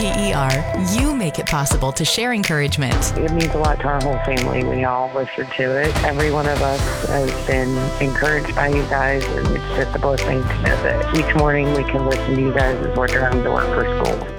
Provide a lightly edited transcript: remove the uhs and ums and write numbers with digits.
KPER, you make it possible to share encouragement. It means a lot to our whole family. We all listen to it. Every one of us has been encouraged by you guys, and it's just a blessing to know that each morning we can listen to you guys as we're driving to work for school.